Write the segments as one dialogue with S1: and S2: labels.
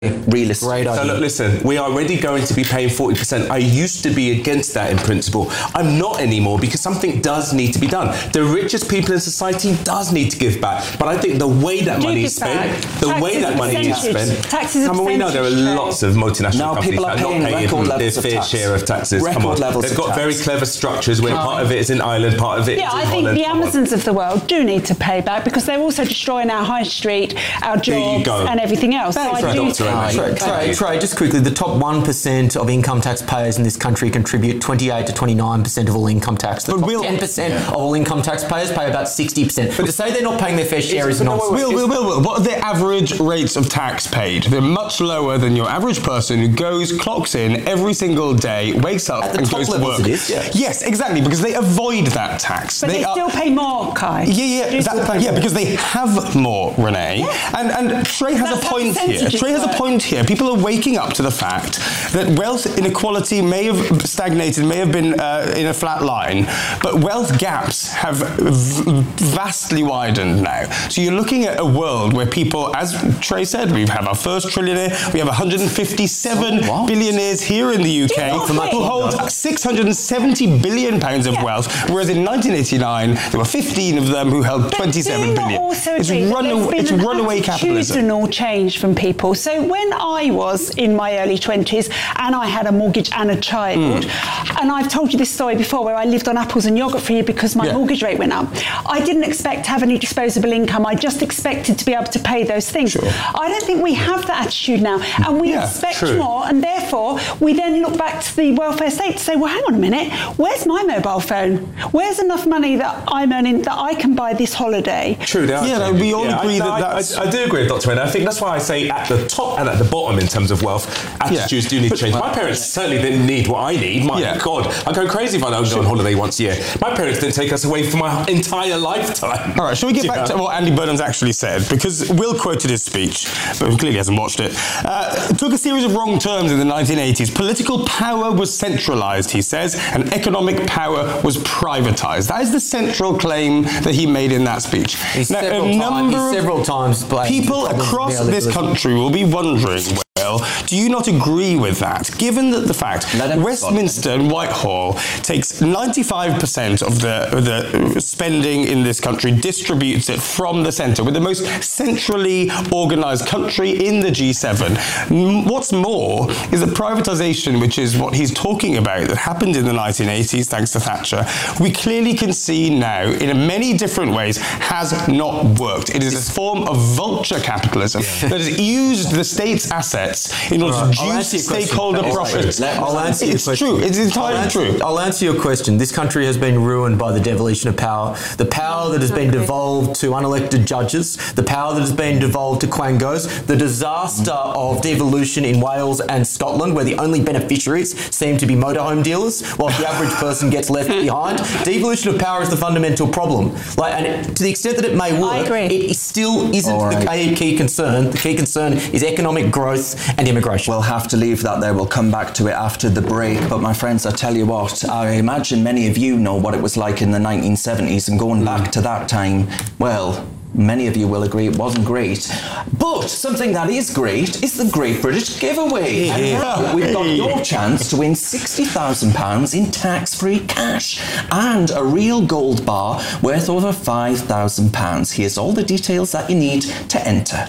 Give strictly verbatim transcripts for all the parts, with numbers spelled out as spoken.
S1: Realistic.
S2: Great idea.
S3: So look, listen, we are already going to be paying forty percent. I used to be against that in principle. I'm not anymore because something does need to be done. The richest people in society does need to give back. But I think the way that
S4: Do
S3: money
S4: give
S3: is spent,
S4: back.
S3: the
S4: Tax
S3: way
S4: is
S3: that
S4: a
S3: money is
S4: percentage.
S3: spent.
S4: Tax is a
S3: I mean, we know there are
S4: percentage,
S3: lots of multinational
S1: Now
S3: companies
S1: people are
S3: that are
S1: paying
S3: not paying
S1: record
S3: their
S1: levels of
S3: fair
S1: tax.
S3: share of taxes.
S1: Record
S3: Come on.
S1: levels
S3: They've
S1: of
S3: got
S1: tax.
S3: very clever structures where
S4: Oh.
S3: part of it is in Ireland, part of it
S4: Yeah,
S3: is in
S4: I think
S3: Holland.
S4: the
S3: Come on.
S4: Amazons of the world do need to pay back because they're also destroying our high street, our
S3: There you
S4: jobs,
S3: go.
S4: and everything else. So
S3: Thanks,
S4: I do
S3: Doctor Emma.
S2: Trey, Trey, Trey, just quickly, the top one percent of income tax payers in this country contribute twenty-eight to twenty-nine percent of all income tax. The
S5: But
S2: top
S5: Will-
S2: ten percent of all income tax payers pay about sixty percent. But to say they're not paying their fair share is nonsense.
S5: Will, Will, Will, Will, what are the average rates of tax paid? They're much lower than your average person who goes, clocks in every single day, wakes up
S2: At the
S5: and
S2: top
S5: goes to
S2: levels
S5: work.
S2: it is, yeah.
S5: Yes, exactly, because they avoid that tax.
S4: But they,
S5: are-
S4: still pay more, Kai.
S5: Yeah, yeah,
S4: They still
S5: that,
S4: pay
S5: yeah,
S4: more.
S5: because they have more, Renee.
S4: Yeah.
S5: And and Trey has
S4: That's
S5: a
S4: how
S5: point here.
S4: percentages
S5: Trey has a
S4: work.
S5: point here. People are waking up to the fact that wealth inequality may have stagnated, may have been uh, in a flat line, but wealth gaps have v- vastly widened now. So you're looking at a world where people, as Trey said, we have our first trillionaire, we have one hundred fifty-seven
S2: What?
S5: billionaires here in the U K
S4: not
S5: who
S4: think-
S5: hold six hundred seventy billion pounds of
S4: Yeah.
S5: wealth, whereas in nineteen eighty-nine there were fifteen of them who held
S4: But
S5: twenty-seven
S4: do you not
S5: billion.
S4: also
S5: It's,
S4: agree that
S5: run,
S4: there's been
S5: it's
S4: an
S5: runaway capitalism.
S4: attitudinal change from people? So when I was in my early twenties and I had a mortgage and a child,
S5: Mm.
S4: and I've told you this story before where I lived on apples and yogurt for a year because my
S5: Yeah.
S4: mortgage rate went up. I didn't expect to have any disposable income. I just expected to be able to pay those things.
S5: Sure.
S4: I don't think we have that attitude now, and we
S5: Yeah,
S4: expect
S3: true.
S4: more, and therefore we then look back to the welfare state to say, well, hang on a minute, where's my mobile phone? Where's enough money that I'm earning that I can buy this holiday?
S3: True, they are
S5: Yeah, no,
S3: changing.
S5: we all agree
S3: I,
S5: that
S3: no, I-
S5: that's-
S3: I, I do agree with Doctor Renner. I think that's why I say at the top and at the bottom in terms of wealth, attitudes
S5: Yeah.
S3: do need
S5: But-
S3: to change. My parents certainly didn't need what I need. My
S5: Yeah.
S3: God, I go crazy if I don't go on holiday once a year. My parents didn't take us away for my entire lifetime.
S5: All right, shall we get
S3: Yeah.
S5: back to what Andy Burnham's actually said? Because Will quoted his speech, but he clearly hasn't watched it. Uh, it took a series of wrong turns in the nineteen eighties. Political power was centralised, he says, and economic power was privatised. That is the central claim that he made in that speech.
S2: He's
S5: Now,
S2: several,
S5: a
S2: time,
S5: number
S2: he's
S5: of
S2: several times blamed
S5: people
S2: the problems of
S5: across this
S2: neoliberalism.
S5: country will be wondering, well, do you not agree with that? Given that the fact
S1: Let him
S5: Westminster and Whitehall takes ninety-five percent of the, the spending in this country, distributes it from the centre. We're the most centrally organised country in the G seven. M- What's more is that privatisation, which is what he's talking about, that happened in the nineteen eighties thanks to Thatcher, we clearly can see now in many different ways has not worked. It is a form of vulture capitalism that has used the state's assets in order
S2: Alright,
S5: to
S2: I'll
S5: juice
S2: answer your question.
S5: stakeholder
S2: Alright,
S5: profits.
S1: let-
S2: I'll answer your
S5: It's
S2: question.
S5: true. It's entirely
S2: I'll answer,
S5: true.
S2: I'll answer your question. This country has been ruined by the devolution of power. The power that has been devolved to unelected judges, the power that has been devolved to quangos, the disaster of devolution in Wales and Scotland, where the only beneficiaries seem to be motorhome dealers, whilst the average person gets left behind. Devolution of power is the fundamental problem. Like, and to the extent that it may work,
S4: agree.
S2: it still isn't
S1: All
S2: the
S1: right.
S2: key, key concern. The key concern is economic growth and immigration.
S1: We'll have to leave that there. We'll come back to it after the break. But my friends, I tell you what, I imagine many of you know what it was like in the nineteen seventies, and going back to that time, well, many of you will agree it wasn't great. But something that is great is the Great British Giveaway. And now we've got your chance to win sixty thousand pounds in tax-free cash and a real gold bar worth over five thousand pounds. Here's all the details that you need to enter.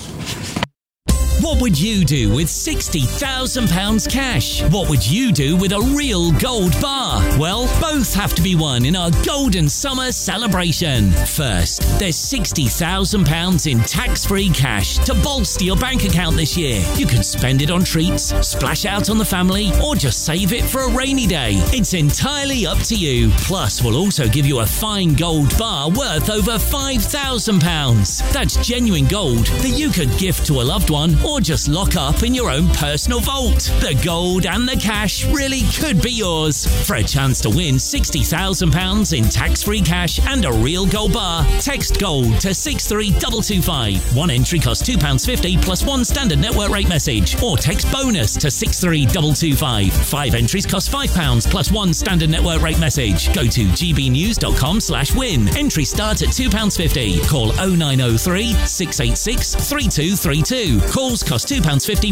S6: What would you do with sixty thousand pounds cash? What would you do with a real gold bar? Well, both have to be won in our Golden Summer celebration. First, there's sixty thousand pounds in tax-free cash to bolster your bank account this year. You can spend it on treats, splash out on the family, or just save it for a rainy day. It's entirely up to you. Plus, we'll also give you a fine gold bar worth over five thousand pounds. That's genuine gold that you could gift to a loved one or just lock up in your own personal vault. The gold and the cash really could be yours. For a chance to win sixty thousand pounds in tax-free cash and a real gold bar, text GOLD to six three two two five. One entry costs two pounds fifty plus one standard network rate message, or text BONUS to six three two two five. Five entries cost five pounds plus one standard network rate message. Go to gbnews.com slash win. Entry start at two pounds fifty. Call oh nine oh three, six eight six, three two three two. Calls cost costs two pounds fifty